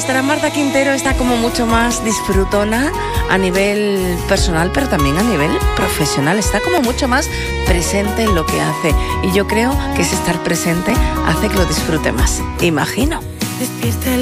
Nuestra Marta Quintero está como mucho más disfrutona a nivel personal, pero también a nivel profesional. Está como mucho más presente en lo que hace. Y yo creo que ese estar presente hace que lo disfrute más. Imagino. Despierta